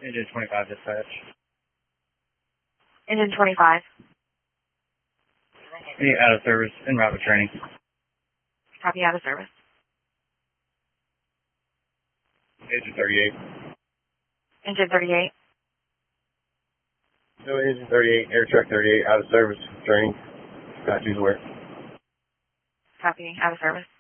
Engine 25 dispatch. Engine 25. Any out of service, en route to training. Copy, out of service. Engine 38. Engine 38. No, engine 38, air truck 38, out of service, training. Got to where? Copy, out of service.